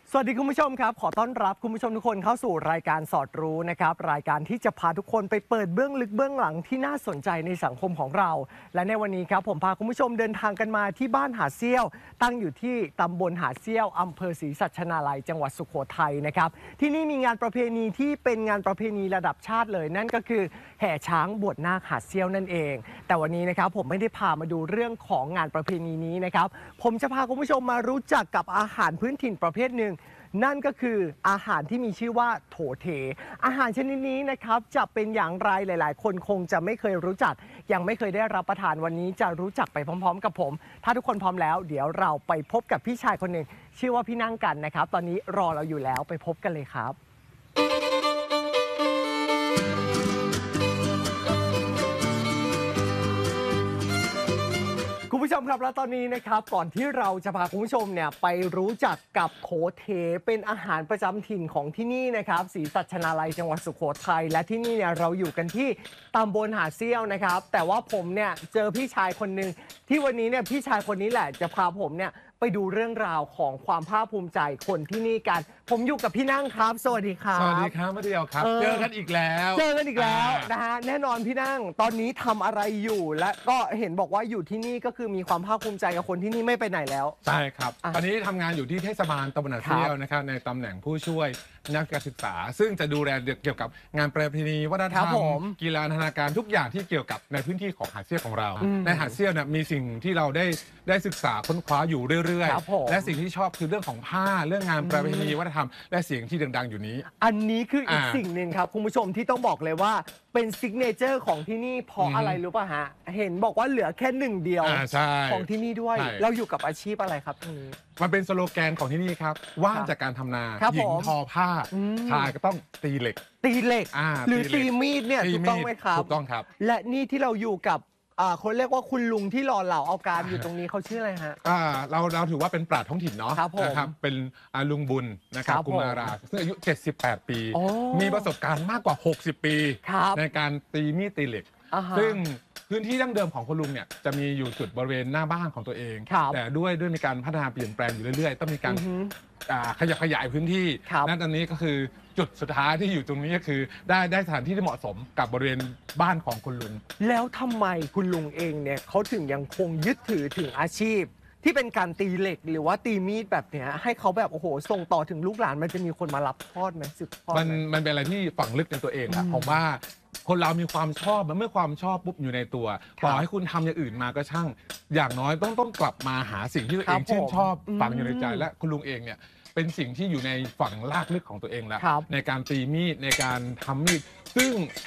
สวัสดีคุณผู้ชมครับขอต้อนรับคุณผู้ชมทุกคนเข้าสู่รายการสอดรู้นะครับรายการที่จะพาทุกคนไปเปิดเบื้องลึกเบื้องหลังที่น่าสนใจในสังคมของเราและในวันนี้ครับผมพาคุณผู้ชมเดินทางกันมาที่บ้านหาดเซี่ยวตั้งอยู่ที่ตำบลหาดเซี่ยวอำเภอศรีสัชนาลัยจังหวัดสุโขทัยนะครับที่นี่มีงานประเพณีที่เป็นงานประเพณีระดับชาติเลยนั่นก็คือแห่ช้างบวชนาคหาดเซี่ยวนั่นเองแต่วันนี้นะครับผมไม่ได้พามาดูเรื่องของงานประเพณีนี้นะครับผมจะพาคุณผู้ชมมารู้จักกับอาหารพื้นถิ่นประเภทหนึ่งนั่นก็คืออาหารที่มีชื่อว่าโถเถอาหารชนิดนี้นะครับจะเป็นอย่างไรหลายๆคนคงจะไม่เคยรู้จักยังไม่เคยได้รับประทานวันนี้จะรู้จักไปพร้อมๆกับผมถ้าทุกคนพร้อมแล้วเดี๋ยวเราไปพบกับพี่ชายคนหนึ่งชื่อว่าพี่นั่งกันนะครับตอนนี้รอเราอยู่แล้วไปพบกันเลยครับคุณผู้ชมครับแล้วตอนนี้นะครับก่อนที่เราจะพาคุณผู้ชมเนี่ยไปรู้จักกับโถเถเป็นอาหารประจำถิ่นของที่นี่นะครับศรีสัชนาลัยจังหวัดสุโขทัยและที่นี่เนี่ยเราอยู่กันที่ตำบลหาดเซี่ยวนะครับแต่ว่าผมเนี่ยเจอพี่ชายคนหนึ่งที่วันนี้เนี่ยพี่ชายคนนี้แหละจะพาผมเนี่ยไปดูเรื่องราวของความภาคภูมิใจคนที่นี่กันผมอยู่กับพี่นั่งครับสวัสดีครับสวัสดีครับมาเดียวครับเจอกันอีกแล้วนะฮะแน่นอนพี่นั่งตอนนี้ทำอะไรอยู่และก็เห็นบอกว่าอยู่ที่นี่ก็คือมีความภาคภูมิใจกับคนที่นี่ไม่ไปไหนแล้วใช่ครับตอนนี้ทำงานอยู่ที่เทศบาลตำบลหาดเซี่ยวนะครับในตำแหน่งผู้ช่วยนักการศึกษาซึ่งจะดูแลเกี่ยวกับงานประเพณีวัฒนธรรมกีฬานานาการทุกอย่างที่เกี่ยวกับในพื้นที่ของหาดเซี่ยวของเราในหาดเซี่ยวเนี่ยมีสิ่งที่เราได้ศึกษาค้นคว้าอยู่เรื่อยๆและสิ่งที่ชอบคือเรื่องของผ้าเรื่องงานประเพณีวัฒนธรรมและเสียงที่ดังๆอยู่นี้อันนี้คืออีกสิ่งหนึ่งครับคุณผู้ชมที่ต้องบอกเลยว่าเป็นซิกเนเจอร์ของที่นี่เพราะอะไรรู้ป่ะฮะเห็นบอกว่าเหลือแค่หนึ่งเดียวของที่นี่ด้วยเราอยู่กับอาชีพอะไรครับตรงนี้มันเป็นสโลแกนของที่นี่ครับว่างจากการทำนาหญิงทอผ้าชายก็ต้องตีเหล็กหรือตีมีดเนี่ยถูกต้องไหมครับถูกต้องครับและนี่ที่เราอยู่กับคนเรียกว่าคุณลุงที่หล่อเหลาเอาการอยู่ตรงนี้เขาชื่ออะไรฮะเราถือว่าเป็นปราชญ์ท้องถิ่นเนาะนะครับเป็นลุงบุญนะครับกุมาราซึ่งอายุ78 ปีมีประสบการณ์มากกว่า60 ปีในการตีมีดตีเหล็กซึ่งพื้นที่ดั้งเดิมของคุณลุงเนี่ยจะมีอยู่จุดบริเวณหน้าบ้านของตัวเองแต่ด้วยมีการพัฒนาเปลี่ยนแปลงอยู่เรื่อยๆต้องมีการขยับขยายพื้นที่นั่นตอนนี้ก็คือจุดสุดท้ายที่อยู่ตรงนี้ก็คือได้สถานที่ที่เหมาะสมกับบริเวณบ้านของคุณลุงแล้วทำไมคุณลุงเองเนี่ยเขาถึงยังคงยึดถือถึงอาชีพที่เป็นการตีเหล็กหรือว่าตีมีดแบบเนี้ยให้เขาแบบโอ้โหส่งต่อถึงลูกหลานมันจะมีคนมารับทอดไหมสืบทอดมันเป็นอะไรที่ฝังลึกในตัวเองอะผมว่าคนเรามีความชอบมันเมื่อความชอบปุ๊บอยู่ในตัวต่อให้คุณทำอย่างอื่นมาก็ช่างอย่างน้อยต้องกลับมาหาสิ่งที่ตัวเองชื่นชอบฝังอยู่ในใจและคุณลุงเองเนี่ยเป็นสิ่งที่อยู่ในฝั่งลากลึกของตัวเองแล้วในการตีมีดในการทำมีดซึ่ง